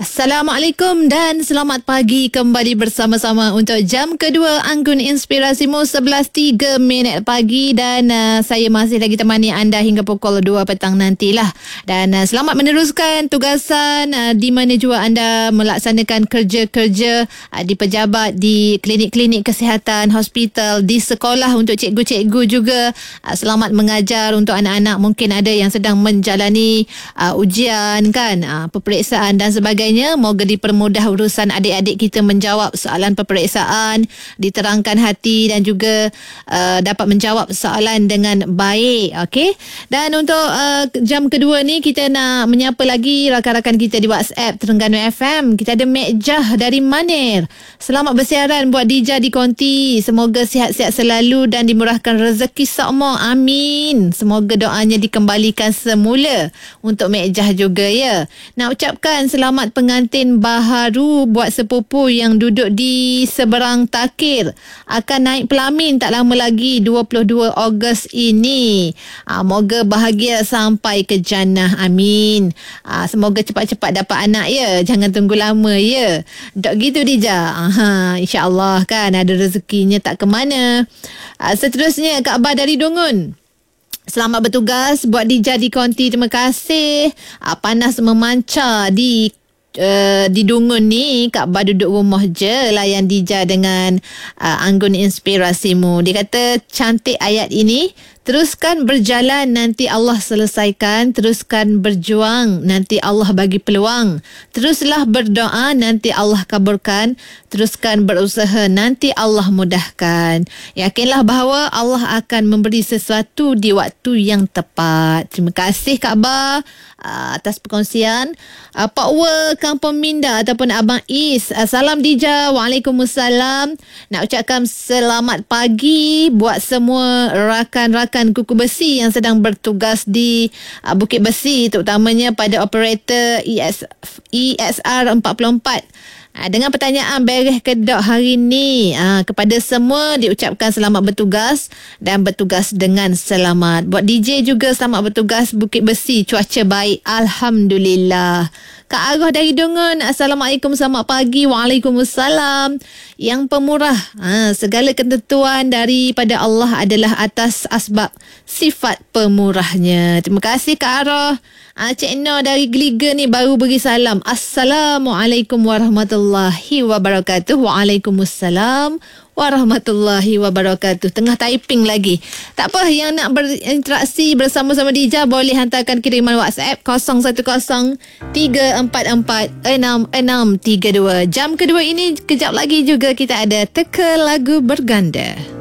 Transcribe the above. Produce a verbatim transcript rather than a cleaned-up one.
Assalamualaikum dan selamat pagi kembali bersama-sama untuk jam kedua Anggun Inspirasimu sebelas tiga minit pagi dan uh, saya masih lagi temani anda hingga pukul dua petang nantilah. Dan uh, selamat meneruskan tugasan uh, di mana jua anda melaksanakan kerja-kerja uh, di pejabat, di klinik-klinik kesihatan, hospital, di sekolah untuk cikgu-cikgu juga. Uh, selamat mengajar untuk anak-anak, mungkin ada yang sedang menjalani uh, ujian kan, uh, peperiksaan dan sebagainya. Moga dipermudah urusan adik-adik kita menjawab soalan peperiksaan, diterangkan hati dan juga uh, dapat menjawab soalan dengan baik. Okey. Dan untuk uh, jam kedua ni kita nak menyapa lagi rakan-rakan kita di WhatsApp Terengganu F M. Kita ada Mek Jah dari Manir. Selamat bersiaran buat Dija di Konti. Semoga sihat-sihat selalu dan dimurahkan rezeki semua. Amin. Semoga doanya dikembalikan semula untuk Mek Jah juga ya. Nak ucapkan selamat pengantin baharu buat sepupu yang duduk di seberang takir. Akan naik pelamin tak lama lagi, dua puluh dua Ogos ini. Ha, moga bahagia sampai ke jannah. Amin. Ha, semoga cepat-cepat dapat anak ya. Jangan tunggu lama ya. Dok gitu Dija. Aha, InsyaAllah kan ada rezekinya tak ke mana. Ha, seterusnya Kak Abah dari Dungun. Selamat bertugas buat Dija di Konti. Terima kasih. Ha, panas memancar di Uh, di Dungun ni. Kak Ba duduk rumah je layan Dija dengan uh, Anggun Inspirasimu. Dia kata cantik ayat ini. Teruskan berjalan, nanti Allah selesaikan. Teruskan berjuang, nanti Allah bagi peluang. Teruslah berdoa, nanti Allah kabulkan. Teruskan berusaha, nanti Allah mudahkan. Yakinlah bahawa Allah akan memberi sesuatu di waktu yang tepat. Terima kasih Kak Ba uh, atas perkongsian. uh, Pak Wa Kampung Minda ataupun Abang Is. uh, Salam Dija. Waalaikumsalam. Nak ucapkan selamat pagi buat semua rakan-rakan kuku besi yang sedang bertugas di uh, Bukit Besi, terutamanya pada operator E S, E S R empat puluh empat. Ha, dengan pertanyaan beres kedok hari ni, ha, kepada semua diucapkan selamat bertugas dan bertugas dengan selamat. Buat D J juga selamat bertugas Bukit Besi, cuaca baik Alhamdulillah. Kak Arah dari Dungun. Assalamualaikum, selamat pagi. Waalaikumsalam. Yang pemurah, ha, segala ketentuan daripada Allah adalah atas asbab sifat pemurahnya. Terima kasih Kak Arah. ha, Cik No dari Geliga ni baru beri salam. Assalamualaikum warahmatullahi wabarakatuh. Waalaikumsalam warahmatullahi wabarakatuh. Tengah typing lagi. Tak apa, yang nak berinteraksi bersama-sama Dija boleh hantarkan kiriman WhatsApp kosong satu kosong tiga empat empat enam enam tiga dua. Jam kedua ini kejap lagi juga kita ada teka lagu berganda.